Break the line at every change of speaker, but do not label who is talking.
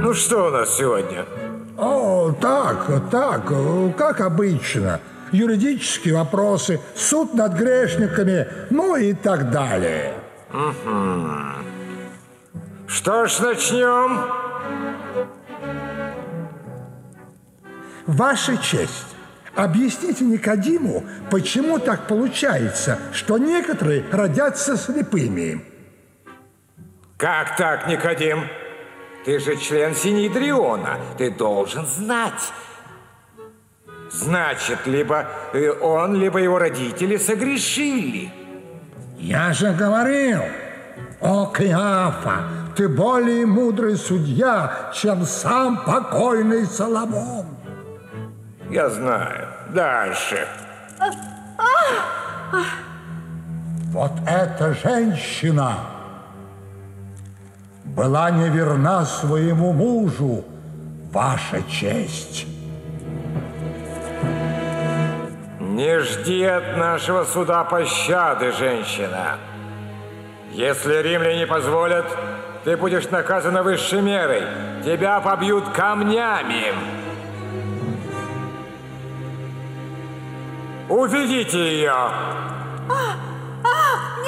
Ну что у нас сегодня?
О, так, как обычно. Юридические вопросы, суд над грешниками, ну и так далее.
Что ж, начнем.
Ваша честь, объясните Никодиму, почему так получается, что некоторые родятся слепыми?
Как так, Никодим? Ты же член Синедриона. Ты должен знать. Значит, либо он, либо его родители согрешили.
Я же говорил, о Каиафа, ты более мудрый судья, чем сам покойный Соломон.
Я знаю. Дальше.
Вот эта женщина была неверна своему мужу, ваша честь.
Не жди от нашего суда пощады, женщина. Если римляне позволят, ты будешь наказана высшей мерой. Тебя побьют камнями. Уведите ее.